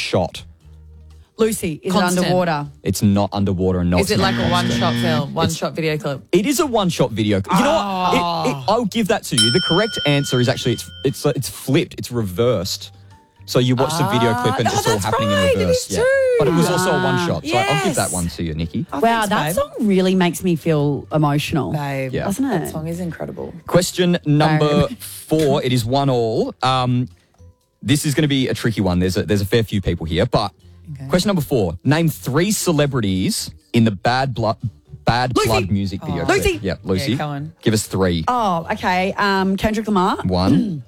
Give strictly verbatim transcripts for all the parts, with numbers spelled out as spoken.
shot. Lucy, is Constant. it underwater? It's not underwater and not. Is it like a constant. one-shot film, one-shot video clip? It is a one-shot video. You know what? It, it, I'll give that to you. The correct answer is actually it's it's it's flipped. It's reversed. So you watch the video clip and oh, it's all that's happening right, in it reverse. is too. But it was also a one-shot. So I'll give Yes. that one to you, Nikki. Oh, Wow, thanks, that babe. song really makes me feel emotional. Babe, Yeah. Doesn't that it? song is incredible. Question number Babe. four. It is one all. Um, this is going to be a tricky one. There's a, there's a fair few people here, but Okay. question number four. Name three celebrities in the Bad Blood Bad Lucy. Blood music video. Oh. clip. Lucy. Yeah, Lucy. Yeah, go on. Give us three. Oh, okay. Um, Kendrick Lamar. One.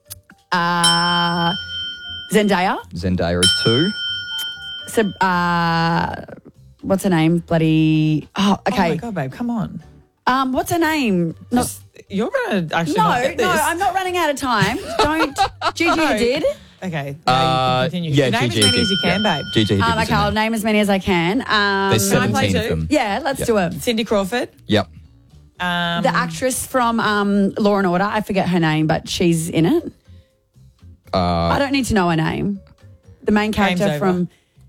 Uh, Zendaya. Zendaya is two. So, uh, what's her name? Bloody. Oh, Oh okay. my God, babe, come on. um, what's her name? No, You're going to actually no, not get this. no. I'm not running out of time. Don't. Gigi No. did. Okay. Uh, Uh, continue. yeah, Name Gigi as many did. as you can, Yeah. babe. Gigi did Um, this okay, in I'll there. name as many as I can. Um, There's Can I play seventeen of two? them. yeah, let's do it. Cindy Crawford. Yep. Um, The actress from um, Law and Order. I forget her name, but she's in it. Uh, I don't need to know her name. The main character over. from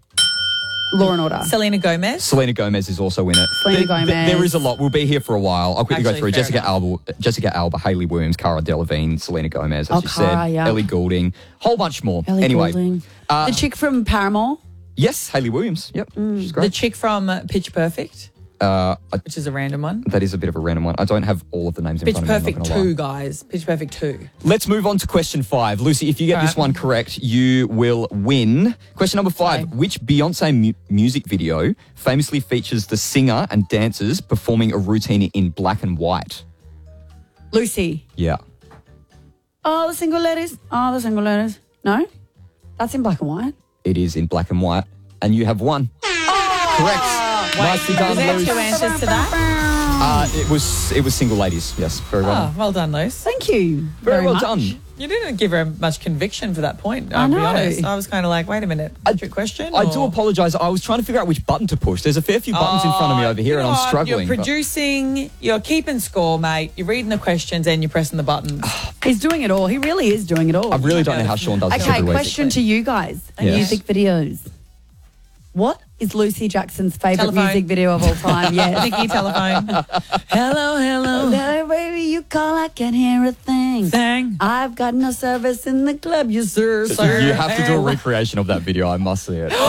Law and Order. Selena Gomez. Selena Gomez is also in it. Selena There- Gomez. There is a lot. We'll be here for a while. I'll quickly go Actually, through fair Jessica enough. Alba, Jessica Alba, Hayley Williams, Cara Delevingne, Selena Gomez, as Oh, you Cara, said, yeah. Ellie Goulding, whole bunch more. Ellie anyway, Goulding. uh, the chick from Paramore. yes, Hayley Williams. Yep, she's The great. chick from uh, Pitch Perfect, Uh, I- which is a random one. that is a bit of a random one. I don't have all of the names in Pitch front of me. I'm Perfect not gonna lie. two, guys. Pitch Perfect two. Let's move on to question five. Lucy, if you get All this right. one correct, you will win. Question number five. Okay. Which Beyonce mu- music video famously features the singer and dancers performing a routine in black and white? Lucy. Yeah. Oh, the single ladies. Oh, the single ladies. No? That's in black and white. It is in black and white. And you have won. Correct. Nicely done, Was there Luce. two answers to that? Uh, it was it was single ladies. Yes, very well. Oh, well done, Luce. Thank you. very well much. done. You didn't give her much conviction for that point, I'll I be know. honest. I was kind of like, wait a minute, trick question? I or- do apologise. I was trying to figure out which button to push. There's a fair few buttons in front of me over here, You and know I'm what? struggling. You're but- producing, you're keeping score, mate. You're reading the questions and you're pressing the buttons. He's doing it all. He really is doing it all. I really don't know how Sean does this Okay, every week. question to you guys. Yes. Music videos. What is Lucy Jackson's favourite Telephone. music video of all time? Yes. Nikki, telephone. hello, hello. Hello, baby, you call, I can't hear a thing. Thing. I've got no service in the club, you sir. So sir. you have to do a recreation of that video. I must see it.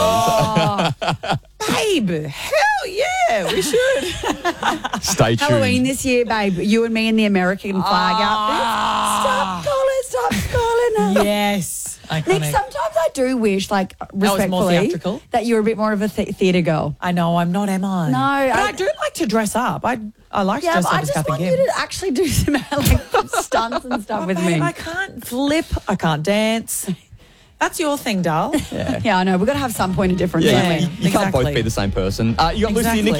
Babe, hell yeah, we should. Stay tuned. Halloween this year, babe. You and me in the American flag outfit. Stop calling, stop calling. yes. Nick, Iconic. sometimes I do wish, like, was more respectfully, theatrical. that you were a bit more of a th- theatre girl. I know, I'm not, am I? No, But I, I- do like to dress up. I I like to Yeah, dress but up I as just Kathy want Kim. you to actually do some like stunts and stuff Oh, with babe, me. I can't flip. I can't dance. That's your thing, doll. Yeah, I know. We've got to have some point of difference, Yeah, haven't you, we? you can't both Exactly. be the same person. Uh, you got Lucy and Exactly. Nikki.